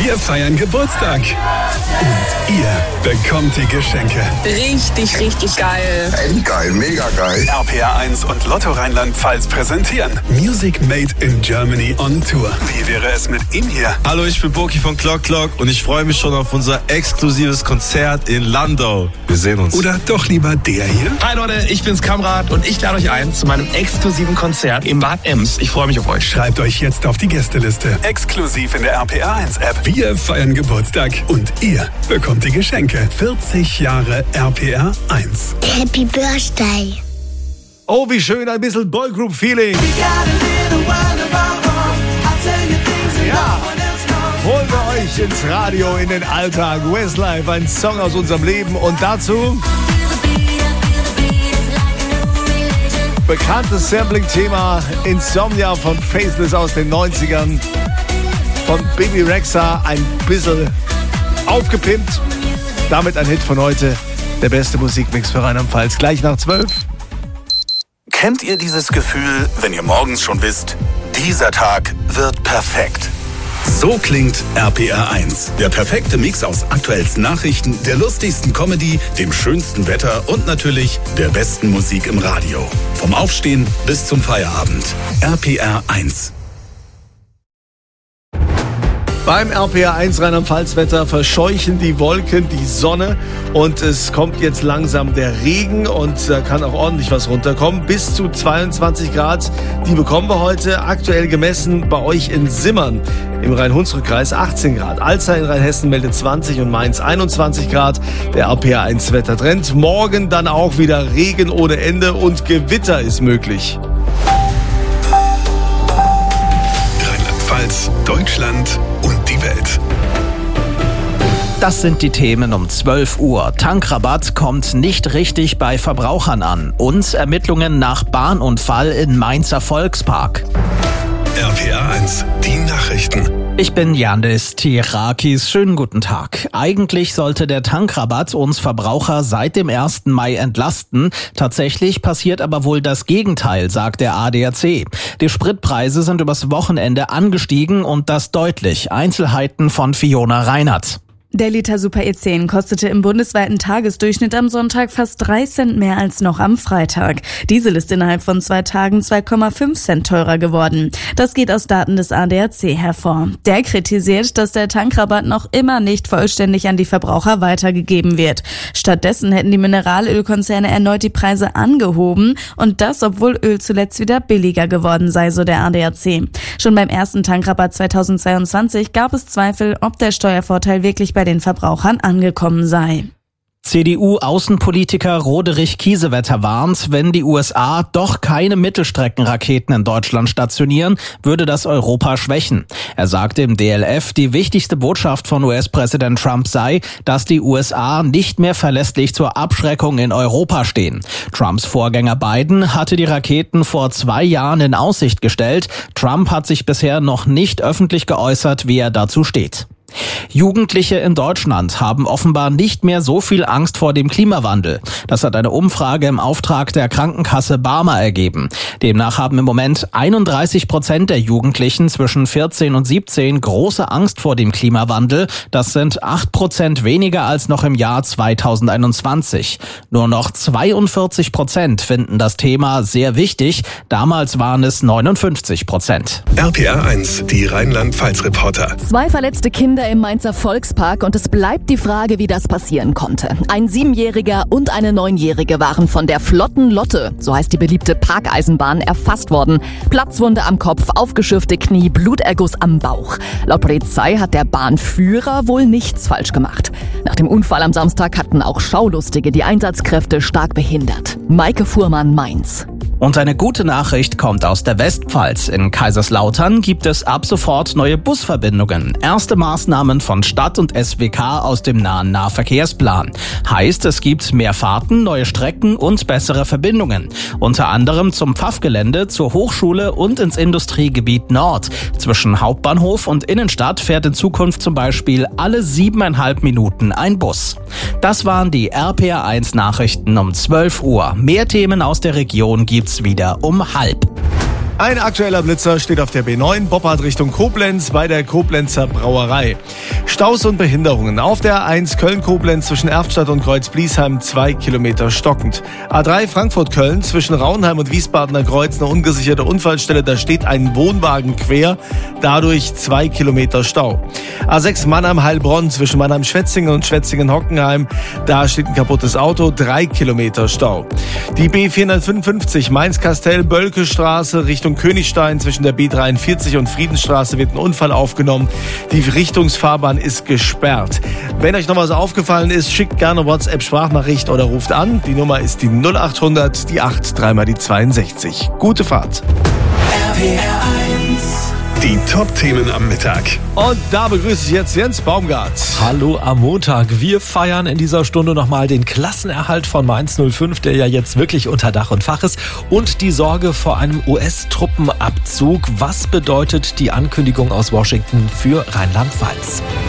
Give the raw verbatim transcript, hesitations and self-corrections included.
Wir feiern Geburtstag. Und ihr bekommt die Geschenke. Richtig, richtig geil. Echt geil, mega geil. R P R eins und Lotto Rheinland-Pfalz präsentieren Music Made in Germany on Tour. Wie wäre es mit ihm hier? Hallo, ich bin Boki von Clock Clock und ich freue mich schon auf unser exklusives Konzert in Landau. Wir sehen uns. Oder doch lieber der hier? Hi Leute, ich bin's Kamrat und ich lade euch ein zu meinem exklusiven Konzert im Bad Ems. Ich freue mich auf euch. Schreibt euch jetzt auf die Gästeliste. Exklusiv in der R P R eins App. Wir feiern Geburtstag und ihr bekommt die Geschenke. vierzig Jahre R P R eins. Happy Birthday. Oh, wie schön, ein bisschen Boygroup-Feeling. Ja, holen wir euch ins Radio, in den Alltag. Westlife, ein Song aus unserem Leben und dazu bekanntes Sampling-Thema Insomnia von Faceless aus den neunzigern. Von Bibi Rexha ein bisschen aufgepimpt. Damit ein Hit von heute. Der beste Musikmix für Rheinland-Pfalz. Gleich nach zwölf. Kennt ihr dieses Gefühl, wenn ihr morgens schon wisst, dieser Tag wird perfekt? So klingt R P R eins. Der perfekte Mix aus aktuellsten Nachrichten, der lustigsten Comedy, dem schönsten Wetter und natürlich der besten Musik im Radio. Vom Aufstehen bis zum Feierabend. R P R eins. Beim R P R eins Rheinland-Pfalz-Wetter verscheuchen die Wolken die Sonne und es kommt jetzt langsam der Regen und da kann auch ordentlich was runterkommen. Bis zu zweiundzwanzig Grad, die bekommen wir heute. Aktuell gemessen bei euch in Simmern im Rhein-Hunsrück-Kreis achtzehn Grad. Alzey in Rheinhessen meldet zwanzig und Mainz einundzwanzig Grad. Der R P R eins Wettertrend. Morgen dann auch wieder Regen ohne Ende und Gewitter ist möglich. Rheinland-Pfalz, Deutschland und die Welt. Das sind die Themen um zwölf Uhr. Tankrabatt kommt nicht richtig bei Verbrauchern an. Und Ermittlungen nach Bahnunfall in Mainzer Volkspark. R P R eins, die Nachrichten. Ich bin Yandis Tirakis. Schönen guten Tag. Eigentlich sollte der Tankrabatt uns Verbraucher seit dem ersten Mai entlasten. Tatsächlich passiert aber wohl das Gegenteil, sagt der A D A C. Die Spritpreise sind übers Wochenende angestiegen und das deutlich. Einzelheiten von Fiona Reinhardt. Der Liter Super E zehn kostete im bundesweiten Tagesdurchschnitt am Sonntag fast drei Cent mehr als noch am Freitag. Diesel ist innerhalb von zwei Tagen zwei Komma fünf Cent teurer geworden. Das geht aus Daten des A D A C hervor. Der kritisiert, dass der Tankrabatt noch immer nicht vollständig an die Verbraucher weitergegeben wird. Stattdessen hätten die Mineralölkonzerne erneut die Preise angehoben und das, obwohl Öl zuletzt wieder billiger geworden sei, so der A D A C. Schon beim ersten Tankrabatt zweitausendzweiundzwanzig gab es Zweifel, ob der Steuervorteil wirklich bei den Verbrauchern angekommen sei. C D U-Außenpolitiker Roderich Kiesewetter warnt, wenn die U S A doch keine Mittelstreckenraketen in Deutschland stationieren, würde das Europa schwächen. Er sagte im D L F, die wichtigste Botschaft von U S-Präsident Trump sei, dass die U S A nicht mehr verlässlich zur Abschreckung in Europa stehen. Trumps Vorgänger Biden hatte die Raketen vor zwei Jahren in Aussicht gestellt. Trump hat sich bisher noch nicht öffentlich geäußert, wie er dazu steht. Jugendliche in Deutschland haben offenbar nicht mehr so viel Angst vor dem Klimawandel. Das hat eine Umfrage im Auftrag der Krankenkasse Barmer ergeben. Demnach haben im Moment einunddreißig Prozent der Jugendlichen zwischen vierzehn und siebzehn große Angst vor dem Klimawandel. Das sind acht Prozent weniger als noch im Jahr zweitausendeinundzwanzig. Nur noch zweiundvierzig Prozent finden das Thema sehr wichtig. Damals waren es neunundfünfzig Prozent. R P R eins, die Rheinland-Pfalz-Reporter. Zwei verletzte Kinder im Mainzer Volkspark und es bleibt die Frage, wie das passieren konnte. Ein Siebenjähriger und eine Neunjährige waren von der Flotten Lotte, so heißt die beliebte Parkeisenbahn, erfasst worden. Platzwunde am Kopf, aufgeschürfte Knie, Bluterguss am Bauch. Laut Polizei hat der Bahnführer wohl nichts falsch gemacht. Nach dem Unfall am Samstag hatten auch Schaulustige die Einsatzkräfte stark behindert. Maike Fuhrmann, Mainz. Und eine gute Nachricht kommt aus der Westpfalz. In Kaiserslautern gibt es ab sofort neue Busverbindungen. Erste Maßnahmen von Stadt und S W K aus dem nahen Nahverkehrsplan. Heißt, es gibt mehr Fahrten, neue Strecken und bessere Verbindungen. Unter anderem zum Pfaffgelände, zur Hochschule und ins Industriegebiet Nord. Zwischen Hauptbahnhof und Innenstadt fährt in Zukunft zum Beispiel alle siebeneinhalb Minuten ein Bus. Das waren die R P R eins Nachrichten um zwölf Uhr. Mehr Themen aus der Region gibt's wieder um halb. Ein aktueller Blitzer steht auf der B neun, Boppard Richtung Koblenz bei der Koblenzer Brauerei. Staus und Behinderungen auf der A eins Köln-Koblenz zwischen Erftstadt und Kreuz-Bliesheim zwei Kilometer stockend. A drei Frankfurt-Köln zwischen Raunheim und Wiesbadener Kreuz eine ungesicherte Unfallstelle, da steht ein Wohnwagen quer, dadurch zwei Kilometer Stau. A sechs Mannheim-Heilbronn zwischen Mannheim-Schwetzingen und Schwetzingen-Hockenheim, da steht ein kaputtes Auto, drei Kilometer Stau. Die B vierhundertfünfundfünfzig Mainz-Kastell-Bölke-Straße Richtung Königstein zwischen der B dreiundvierzig und Friedensstraße wird ein Unfall aufgenommen. Die Richtungsfahrbahn ist gesperrt. Wenn euch noch was aufgefallen ist, schickt gerne WhatsApp-Sprachnachricht oder ruft an. Die Nummer ist die null acht hundert, die acht, dreimal die zweiundsechzig. Gute Fahrt. R P R eins. Die Top-Themen am Mittag. Und da begrüße ich jetzt Jens Baumgart. Hallo am Montag. Wir feiern in dieser Stunde nochmal den Klassenerhalt von Mainz null fünf, der ja jetzt wirklich unter Dach und Fach ist. Und die Sorge vor einem U S-Truppenabzug. Was bedeutet die Ankündigung aus Washington für Rheinland-Pfalz?